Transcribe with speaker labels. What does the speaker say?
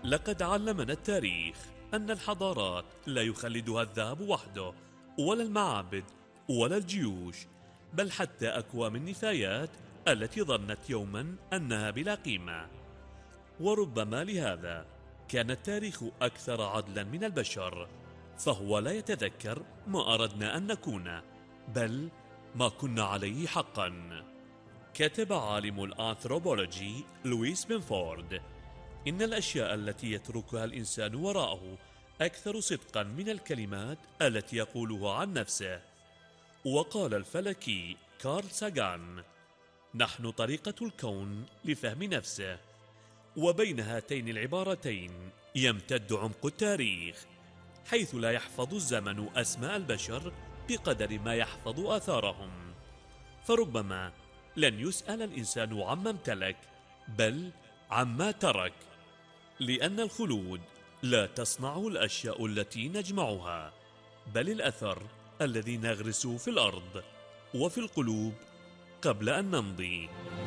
Speaker 1: لقد علمنا التاريخ أن الحضارات لا يخلدها الذهب وحده، ولا المعابد، ولا الجيوش، بل حتى أكوام النفايات التي ظنت يوما أنها بلا قيمة. وربما لهذا كان التاريخ أكثر عدلا من البشر، فهو لا يتذكر ما أردنا أن نكون، بل ما كنا عليه حقا. كتب عالم الأنثروبولوجي لويس بنفورد: إن الأشياء التي يتركها الإنسان وراءه أكثر صدقا من الكلمات التي يقولها عن نفسه. وقال الفلكي كارل ساغان: نحن طريقة الكون لفهم نفسه. وبين هاتين العبارتين يمتد عمق التاريخ، حيث لا يحفظ الزمن أسماء البشر بقدر ما يحفظ آثارهم. فربما لن يسأل الإنسان عما امتلك، بل عما ترك، لأن الخلود لا تصنعه الأشياء التي نجمعها، بل الأثر الذي نغرسه في الأرض وفي القلوب قبل أن نمضي.